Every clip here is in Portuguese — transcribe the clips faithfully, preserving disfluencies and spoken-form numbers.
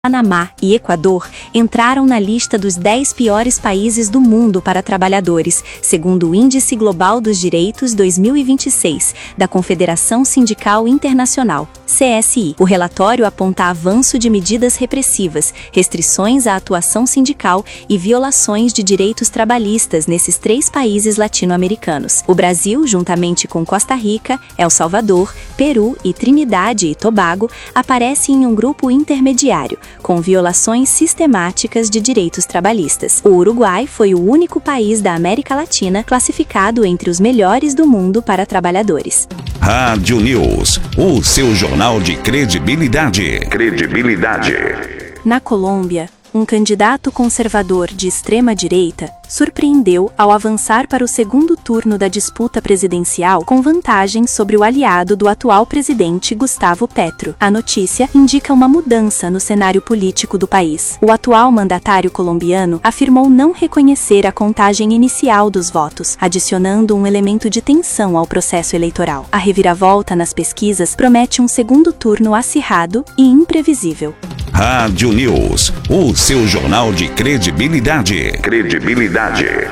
Panamá e Equador entraram na lista dos dez piores países do mundo para trabalhadores, segundo o Índice Global dos Direitos dois mil e vinte e seis, da Confederação Sindical Internacional, C S I. O relatório aponta avanço de medidas repressivas, restrições à atuação sindical e violações de direitos trabalhistas nesses três países latino-americanos. O Brasil, juntamente com Costa Rica, El Salvador, Peru e Trinidade e Tobago, aparece em um grupo intermediário, com violações sistemáticas de direitos trabalhistas. O Uruguai foi o único país da América Latina classificado entre os melhores do mundo para trabalhadores. Rádio News, o seu jornal de credibilidade. Credibilidade. Na Colômbia, um candidato conservador de extrema-direita surpreendeu ao avançar para o segundo turno da disputa presidencial com vantagem sobre o aliado do atual presidente Gustavo Petro. A notícia indica uma mudança no cenário político do país. O atual mandatário colombiano afirmou não reconhecer a contagem inicial dos votos, adicionando um elemento de tensão ao processo eleitoral. A reviravolta nas pesquisas promete um segundo turno acirrado e imprevisível. Rádio News, o seu jornal de credibilidade. Credibilidade.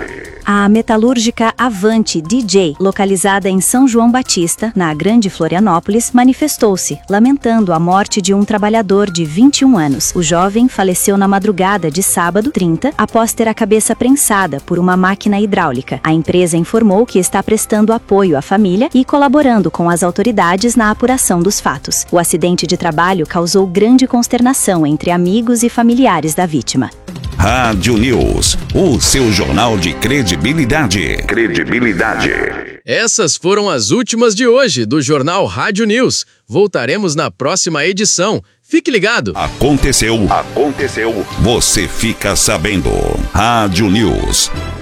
A metalúrgica Avante D J, localizada em São João Batista, na Grande Florianópolis, manifestou-se, lamentando a morte de um trabalhador de vinte e um anos. O jovem faleceu na madrugada de sábado trinta, após ter a cabeça prensada por uma máquina hidráulica. A empresa informou que está prestando apoio à família e colaborando com as autoridades na apuração dos fatos. O acidente de trabalho causou grande consternação entre amigos e familiares da vítima. Rádio News, o seu jornal de credibilidade. Credibilidade. Essas foram as últimas de hoje do Jornal Rádio News. Voltaremos na próxima edição. Fique ligado. Aconteceu. Aconteceu. Você fica sabendo. Rádio News.